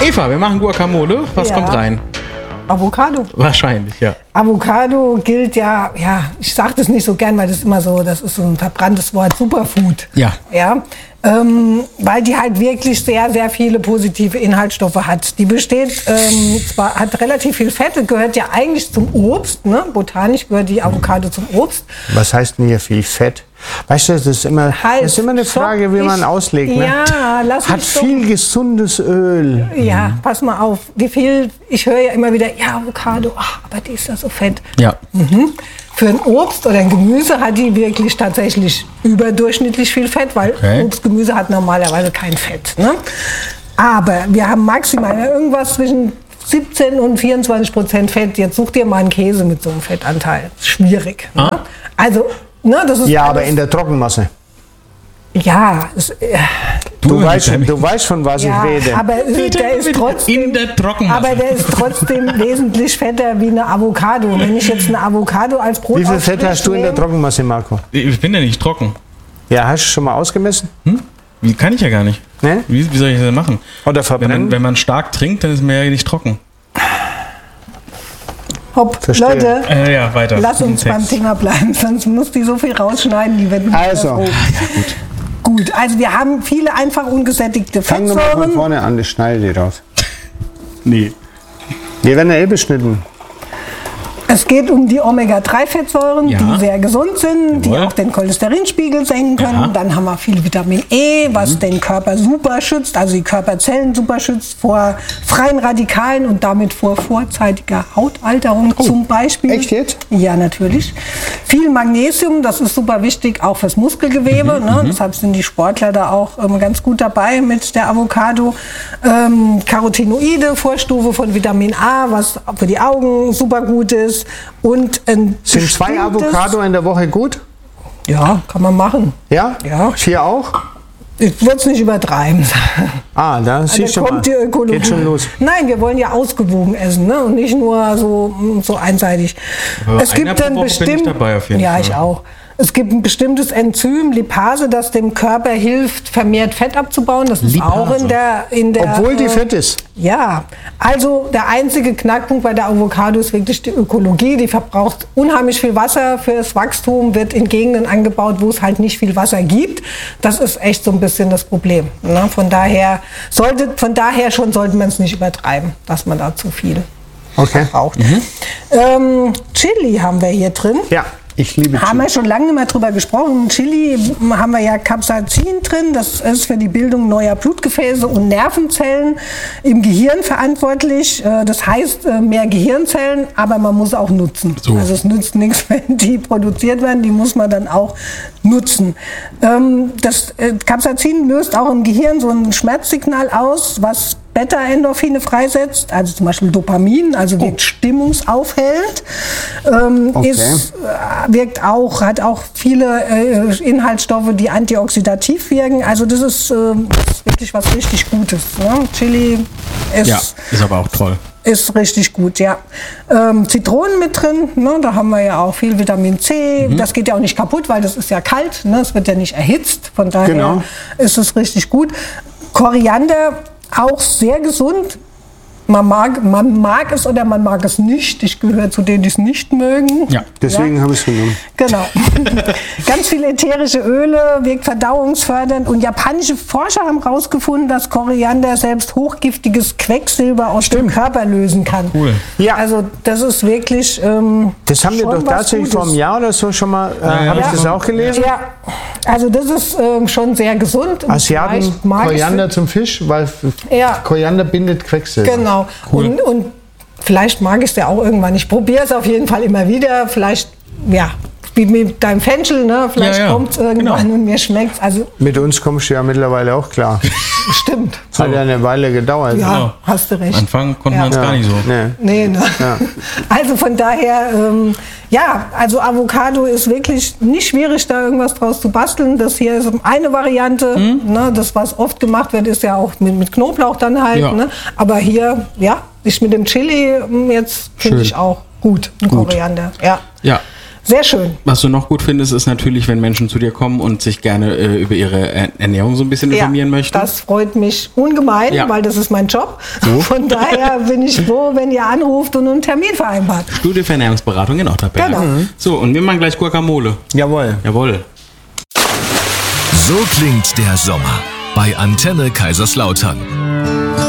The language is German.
Eva, wir machen Guacamole. Was kommt rein? Avocado. Wahrscheinlich, ja. Avocado gilt ja, ich sage das nicht so gern, weil das immer so, das ist so ein verbranntes Wort, Superfood. Ja. Weil die halt wirklich sehr, sehr viele positive Inhaltsstoffe hat. Die besteht, hat relativ viel Fett, gehört ja eigentlich zum Obst, ne? Botanisch gehört die Avocado zum Obst. Was heißt denn hier viel Fett? Weißt du, das ist immer eine Frage, wie man auslegt. Ne? Ja, hat viel gesundes Öl. Ja, pass mal auf. Ich höre ja immer wieder, ja, Avocado, aber die ist ja so fett. Ja. Für ein Obst oder ein Gemüse hat die wirklich tatsächlich überdurchschnittlich viel Fett, weil Obst, Gemüse hat normalerweise kein Fett. Ne? Aber wir haben maximal irgendwas zwischen 17 und 24% Fett. Jetzt such dir mal einen Käse mit so einem Fettanteil. Schwierig. Ne? Also, das ist aber in der Trockenmasse. Ja. Du weißt, von was ich rede. Aber der ist trotzdem, in der Trockenmasse. Aber der ist trotzdem wesentlich fetter wie eine Avocado. Wenn ich jetzt eine Avocado als Brot Wie viel Fett hast du in der Trockenmasse, Marco? Ich bin ja nicht trocken. Ja, hast du schon mal ausgemessen? Wie kann ich ja gar nicht. Ne? Wie soll ich das denn machen? Oder verbrennen? Wenn man stark trinkt, dann ist man ja nicht trocken. Hopp, Verstehe. Leute, weiter. Lass uns beim Thema bleiben, sonst muss die so viel rausschneiden, die werden Also, gut, also wir haben viele einfach ungesättigte Fangen wir mal Fettsäuren. von vorne an, das schneide die raus. Nee. Wir werden ja beschnitten. Es geht um die Omega-3-Fettsäuren, die sehr gesund sind, die auch den Cholesterinspiegel senken können. Ja. Dann haben wir viel Vitamin E, was den Körper super schützt, also die Körperzellen super schützt vor freien Radikalen und damit vor vorzeitiger Hautalterung zum Beispiel. Echt jetzt? Ja, natürlich. Viel Magnesium, das ist super wichtig, auch fürs Muskelgewebe. Ne? Deshalb sind die Sportler da auch ganz gut dabei mit der Avocado. Carotinoide, Vorstufe von Vitamin A, was für die Augen super gut ist. Und sind 2 Avocado in der Woche gut? Ja, kann man machen. Ja? Ja. 4 auch? Ich würde es nicht übertreiben. Da siehst du mal. Kommt die Ökologie. Geht schon los. Nein, wir wollen ja ausgewogen essen, ne? Und nicht nur so einseitig. Aber es gibt dann bestimmt. bin ich dabei auf jeden Fall. Ich auch. Es gibt ein bestimmtes Enzym, Lipase, das dem Körper hilft, vermehrt Fett abzubauen. Das ist Lipase. auch in der Obwohl die fett ist. Ja, also der einzige Knackpunkt bei der Avocado ist wirklich die Ökologie. Die verbraucht unheimlich viel Wasser fürs Wachstum, wird in Gegenden angebaut, wo es halt nicht viel Wasser gibt. Das ist echt so ein bisschen das Problem. Ne? Von daher sollte man es nicht übertreiben, dass man da zu viel verbraucht. Chili haben wir hier drin. Ja. Ich liebe Chili. Haben wir schon lange nicht mehr drüber gesprochen. Chili haben wir ja Capsaicin drin. Das ist für die Bildung neuer Blutgefäße und Nervenzellen im Gehirn verantwortlich. Das heißt, mehr Gehirnzellen, aber man muss auch nutzen. So. Also es nützt nichts, wenn die produziert werden. Die muss man dann auch nutzen. Das Capsaicin löst auch im Gehirn so ein Schmerzsignal aus, was Beta-Endorphine freisetzt, also zum Beispiel Dopamin, also wirkt stimmungsaufhellend. Hat auch viele Inhaltsstoffe, die antioxidativ wirken. Also das ist wirklich was richtig Gutes. Ne? Chili ist aber auch toll. Ist richtig gut, ja. Zitronen mit drin, ne? Da haben wir ja auch viel Vitamin C. Das geht ja auch nicht kaputt, weil das ist ja kalt, ne? Es wird ja nicht erhitzt. Von daher ist es richtig gut. Koriander, auch sehr gesund. Man mag es oder man mag es nicht. Ich gehöre zu denen, die es nicht mögen. Ja, deswegen habe ich es genommen. Genau. Ganz viele ätherische Öle, wirkt verdauungsfördernd. Und japanische Forscher haben herausgefunden, dass Koriander selbst hochgiftiges Quecksilber aus dem Körper lösen kann. Cool. Ja. Also das ist wirklich das haben wir doch tatsächlich vor einem Jahr oder so schon mal, habe ich das auch gelesen? Ja, also das ist schon sehr gesund. Asiaten, Koriander zum Fisch, weil Koriander bindet Quecksilber. Genau. Cool. Und vielleicht mag ich es ja auch irgendwann. Ich probiere es auf jeden Fall immer wieder. Vielleicht, wie mit deinem Fenchel, ne? Vielleicht kommt es irgendwann und mir schmeckt es. Also, mit uns kommst du ja mittlerweile auch klar. Stimmt. Hat ja eine Weile gedauert. Ja, hast du recht. Am Anfang konnten wir uns gar nicht so. Nee, ne? Also von daher, also Avocado ist wirklich nicht schwierig, da irgendwas draus zu basteln. Das hier ist eine Variante. Ne? Das, was oft gemacht wird, ist ja auch mit Knoblauch dann halt. Ja. Ne? Aber hier, ich mit dem Chili jetzt finde ich auch gut. Koriander, ja. Sehr schön. Was du noch gut findest, ist natürlich, wenn Menschen zu dir kommen und sich gerne über ihre Ernährung so ein bisschen informieren möchten. Das freut mich ungemein, weil das ist mein Job. So. Von daher bin ich froh, wenn ihr anruft und einen Termin vereinbart. Studie für Ernährungsberatung in Otterberg. Genau. So, und wir machen gleich Guacamole. Jawohl. So klingt der Sommer bei Antenne Kaiserslautern.